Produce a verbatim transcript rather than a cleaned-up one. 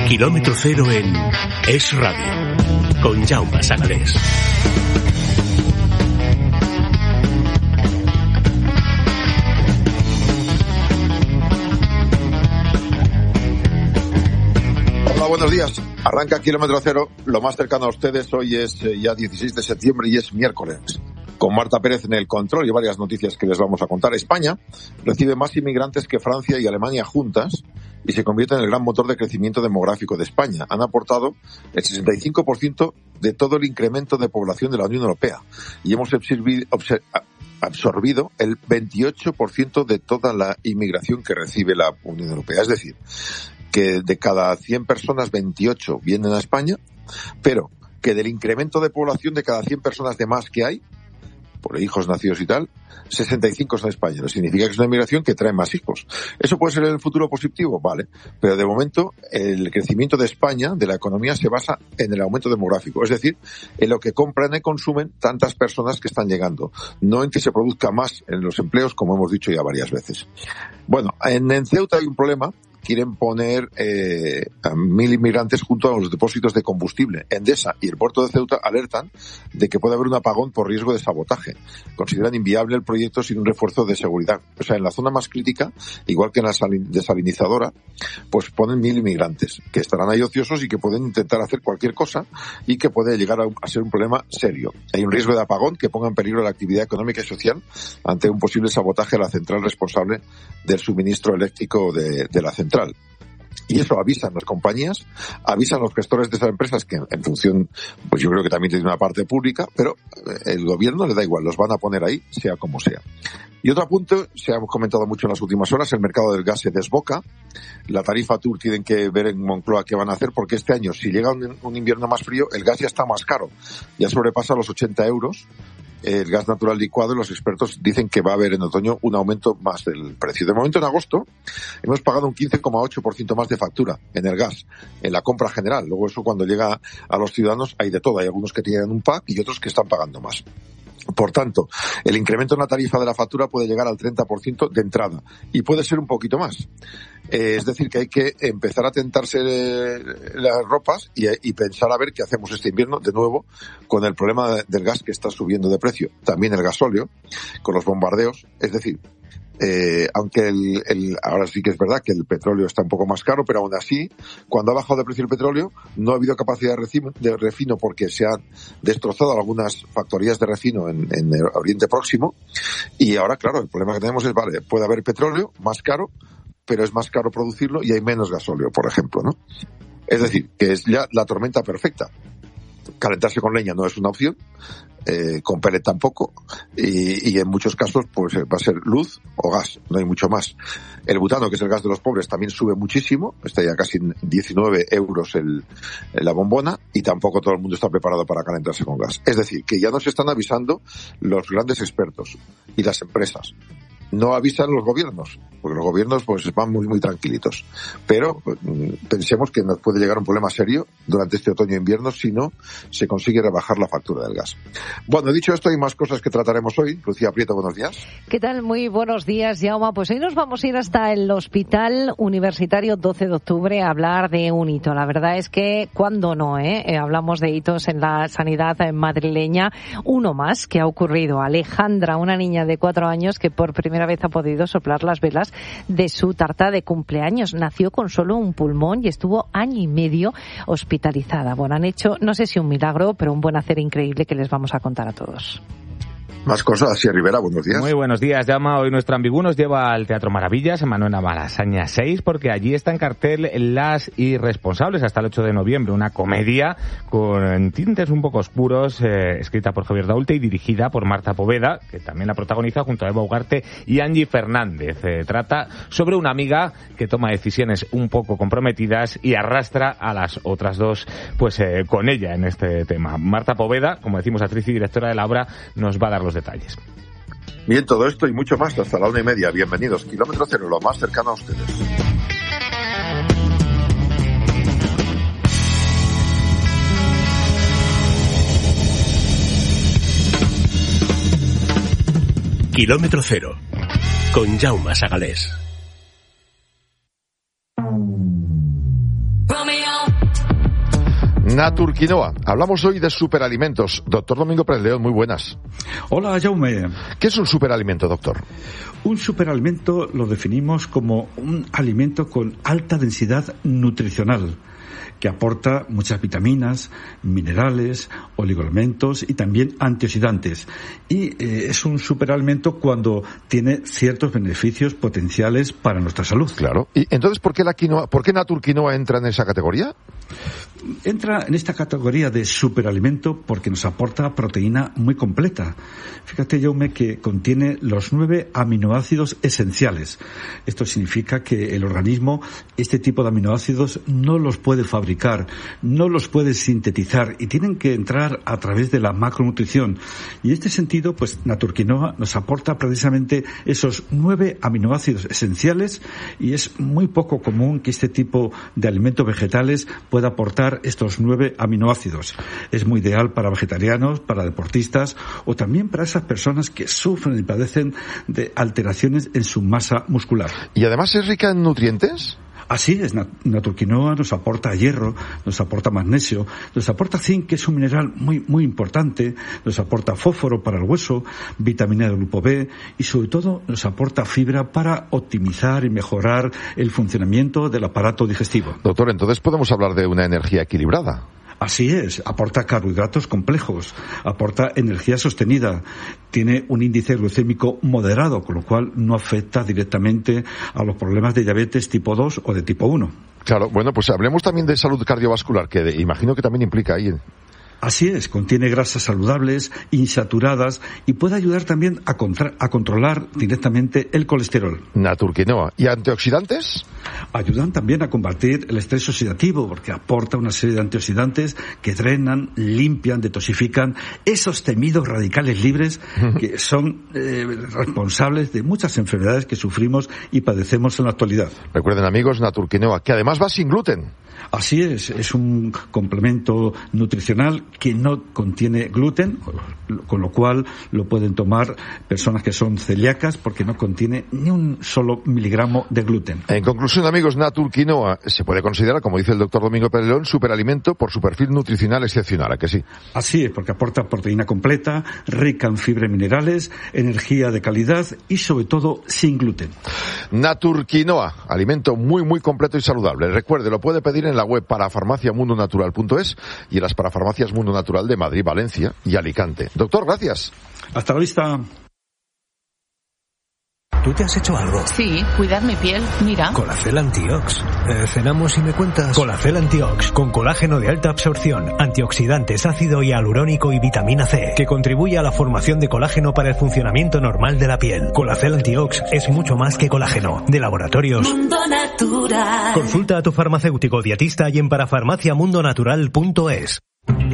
Kilómetro Cero en Es Radio, con Jaume Sagalés. Hola, buenos días. Arranca Kilómetro Cero, lo más cercano a ustedes. Hoy es eh, ya dieciséis de septiembre y es miércoles. Con Marta Pérez en el control y varias noticias que les vamos a contar. España recibe más inmigrantes que Francia y Alemania juntas y se convierte en el gran motor de crecimiento demográfico de España. Han aportado el sesenta y cinco por ciento de todo el incremento de población de la Unión Europea y hemos absorbido el veintiocho por ciento de toda la inmigración que recibe la Unión Europea. Es decir, que de cada cien personas, veintiocho vienen a España, pero que del incremento de población de cada cien personas de más que hay, por hijos nacidos y tal, sesenta y cinco son españoles. Significa que es una inmigración que trae más hijos. ¿Eso puede ser en el futuro positivo? Vale. Pero de momento, el crecimiento de España, de la economía, se basa en el aumento demográfico. Es decir, en lo que compran y consumen tantas personas que están llegando. No en que se produzca más en los empleos, como hemos dicho ya varias veces. Bueno, en, en Ceuta hay un problema. Quieren poner eh, a mil inmigrantes junto a los depósitos de combustible. Endesa y el puerto de Ceuta alertan de que puede haber un apagón por riesgo de sabotaje. Consideran inviable el proyecto sin un refuerzo de seguridad. O sea, en la zona más crítica, igual que en la desalinizadora, pues ponen mil inmigrantes que estarán ahí ociosos y que pueden intentar hacer cualquier cosa y que puede llegar a, a ser un problema serio. Hay un riesgo de apagón que ponga en peligro la actividad económica y social ante un posible sabotaje a la central responsable del suministro eléctrico de, de la central. Y eso avisan las compañías, avisan los gestores de esas empresas que en función, pues yo creo que también tiene una parte pública, pero el gobierno le da igual, los van a poner ahí, sea como sea. Y otro punto, se ha comentado mucho en las últimas horas, el mercado del gas se desboca, la tarifa Tour tienen que ver en Moncloa qué van a hacer, porque este año, si llega un, un invierno más frío, el gas ya está más caro, ya sobrepasa los ochenta euros, el gas natural licuado, y los expertos dicen que va a haber en otoño un aumento más del precio. De momento, en agosto, hemos pagado un quince coma ocho por ciento más de factura en el gas, en la compra general. Luego eso, cuando llega a los ciudadanos, hay de todo. Hay algunos que tienen un pack y otros que están pagando más. Por tanto, el incremento en la tarifa de la factura puede llegar al treinta por ciento de entrada y puede ser un poquito más. Eh, es decir, que hay que empezar a tentarse eh, las ropas y, y pensar a ver qué hacemos este invierno de nuevo con el problema de, del gas que está subiendo de precio. También el gasóleo, con los bombardeos. Es decir, Eh, aunque el, el, ahora sí que es verdad que el petróleo está un poco más caro, pero aún así, cuando ha bajado de precio el petróleo, no ha habido capacidad de refino, de refino porque se han destrozado algunas factorías de refino en, en el Oriente Próximo. Y ahora, claro, el problema que tenemos es, vale, puede haber petróleo más caro, pero es más caro producirlo y hay menos gasóleo, por ejemplo, ¿no? Es decir, que es ya la tormenta perfecta. Calentarse con leña no es una opción, eh, con pellet tampoco, y, y en muchos casos pues va a ser luz o gas, no hay mucho más. El butano, que es el gas de los pobres, también sube muchísimo, está ya casi en diecinueve euros el, la bombona, y tampoco todo el mundo está preparado para calentarse con gas. Es decir, que ya nos están avisando los grandes expertos y las empresas. No avisan los gobiernos, porque los gobiernos pues van muy muy tranquilitos. Pero pues, pensemos que nos puede llegar un problema serio durante este otoño e invierno si no se consigue rebajar la factura del gas. Bueno, dicho esto, hay más cosas que trataremos hoy. Lucía Prieto, buenos días. ¿Qué tal? Muy buenos días, Jaume. Pues hoy nos vamos a ir hasta el Hospital Universitario doce de octubre a hablar de un hito. La verdad es que, ¿cuándo no? Eh? Eh, hablamos de hitos en la sanidad madrileña. Uno más que ha ocurrido. Alejandra, una niña de cuatro años que por primera vez ha podido soplar las velas de su tarta de cumpleaños. Nació con solo un pulmón y estuvo año y medio hospitalizada. Bueno, han hecho, no sé si un milagro, pero un buen hacer increíble que les vamos a contar a todos. Más cosas, Asier Rivera, buenos días. Muy buenos días, Llama. Hoy nuestro ambigú nos lleva al Teatro Maravillas, en Manuela Malasaña seis, porque allí está en cartel Las Irresponsables, hasta el ocho de noviembre, una comedia con tintes un poco oscuros, eh, escrita por Javier Daulte y dirigida por Marta Poveda, que también la protagoniza junto a Eva Ugarte y Angie Fernández. Eh, trata sobre una amiga que toma decisiones un poco comprometidas y arrastra a las otras dos pues eh, con ella en este tema. Marta Poveda, como decimos, actriz y directora de la obra, nos va a dar los detalles. Bien, todo esto y mucho más hasta la una y media. Bienvenidos. Kilómetro Cero, lo más cercano a ustedes. Kilómetro Cero, con Jaume Sagalés. Romeo Naturquinoa. Hablamos hoy de superalimentos. Doctor Domingo Pérez León, muy buenas. Hola, Jaume. ¿Qué es un superalimento, doctor? Un superalimento lo definimos como un alimento con alta densidad nutricional, que aporta muchas vitaminas, minerales, oligoelementos y también antioxidantes. Y eh, es un superalimento cuando tiene ciertos beneficios potenciales para nuestra salud. Claro. ¿Y entonces por qué la quinoa, por qué Naturquinoa entra en esa categoría? Entra en esta categoría de superalimento porque nos aporta proteína muy completa. Fíjate, Jaume, que contiene los nueve aminoácidos esenciales. Esto significa que el organismo este tipo de aminoácidos no los puede fabricar, no los puede sintetizar y tienen que entrar a través de la macronutrición. Y en este sentido, pues Naturquinoa nos aporta precisamente esos nueve aminoácidos esenciales y es muy poco común que este tipo de alimentos vegetales pueda aportar estos nueve aminoácidos. Es muy ideal para vegetarianos, para deportistas o también para esas personas que sufren y padecen de alteraciones en su masa muscular. ¿Y además es rica en nutrientes? Así es, Naturquinoa nos aporta hierro, nos aporta magnesio, nos aporta zinc, que es un mineral muy muy importante, nos aporta fósforo para el hueso, vitamina del grupo B y sobre todo nos aporta fibra para optimizar y mejorar el funcionamiento del aparato digestivo. Doctor, entonces podemos hablar de una energía equilibrada. Así es, aporta carbohidratos complejos, aporta energía sostenida, tiene un índice glucémico moderado, con lo cual no afecta directamente a los problemas de diabetes tipo dos o de tipo uno. Claro, bueno, pues hablemos también de salud cardiovascular, que de, imagino que también implica ahí. Así es, contiene grasas saludables, insaturadas y puede ayudar también a, contra- a controlar directamente el colesterol. Naturquinoa. ¿Y antioxidantes? Ayudan también a combatir el estrés oxidativo porque aporta una serie de antioxidantes que drenan, limpian, detoxifican esos temidos radicales libres que son eh, responsables de muchas enfermedades que sufrimos y padecemos en la actualidad. Recuerden, amigos, Naturquinoa, que además va sin gluten. Así es, es un complemento nutricional que no contiene gluten, con lo cual lo pueden tomar personas que son celíacas porque no contiene ni un solo miligramo de gluten. En conclusión, amigos, Naturquinoa se puede considerar, como dice el doctor Domingo Pérez León, superalimento por su perfil nutricional excepcional, ¿a que sí? Así es, porque aporta proteína completa, rica en fibra y minerales, energía de calidad y sobre todo sin gluten. Naturquinoa, alimento muy muy completo y saludable. Recuerde, lo puede pedir en la web parafarmacia mundo natural punto es y en las parafarmacias Mundo Natural de Madrid, Valencia y Alicante. Doctor, gracias. Hasta la vista. ¿Tú te has hecho algo? Sí, cuidar mi piel, mira. Colacel Antiox. Eh, cenamos y me cuentas. Colacel Antiox, con colágeno de alta absorción, antioxidantes, ácido hialurónico y vitamina C, que contribuye a la formación de colágeno para el funcionamiento normal de la piel. Colacel Antiox es mucho más que colágeno. De Laboratorios Mundo Natural. Consulta a tu farmacéutico dietista y en parafarmacia mundo natural punto es.